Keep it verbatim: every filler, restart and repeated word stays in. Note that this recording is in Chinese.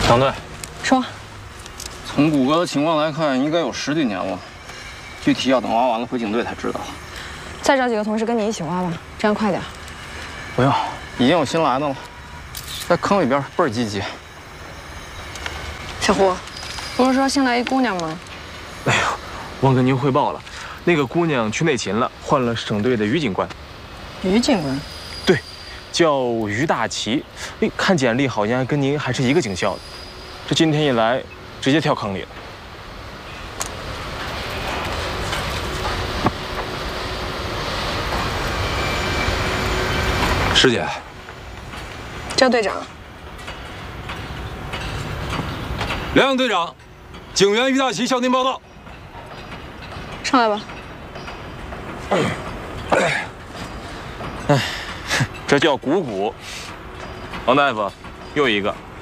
张队， 说， 从谷歌的情况来看，应该有十几年了，具体要等挖完了回警队才知道。 再找几个同事跟你一起挖吧，这样快点。 不用，已经有新来的了，在坑里边倍儿积极。 小胡，不是说新来一姑娘吗？ 哎呦，忘跟您汇报了，那个姑娘去内勤了，换了省队的于警官。 于警官？ 对，叫于大奇。哎，看简历好像跟您还是一个警校的。这今天一来，直接跳坑里了。 师姐， 赵队长， 梁阳队长，警员于大奇向您报道。 上来吧。 哎，这叫鼓鼓。王大夫，又一个。